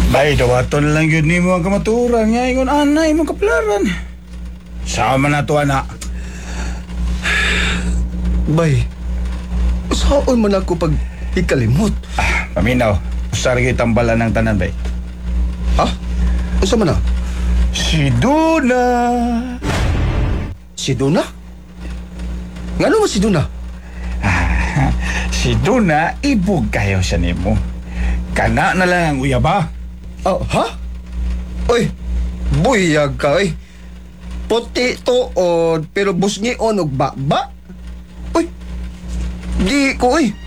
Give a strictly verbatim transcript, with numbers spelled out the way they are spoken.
Bay, dawaton lang yun ni mo ang kamaturan. Nga ingon anay mo kaplaran. Sama na to, anak. Bay, saan man ako pag ikalimot? Ah, paminaw. Usari kayo tambalan ng tanan, bay. Ha? Asa man na? Si Duna. Si Duna? Ngano mo si Duna? Ah, si Duna, ibog kayo siya nimo. Kana na lang ang uyaba. Oh, ha? Oy, buyag ka, oy. Puti tuod, pero busngi onog ba? Ba? Uy, di ko, oy.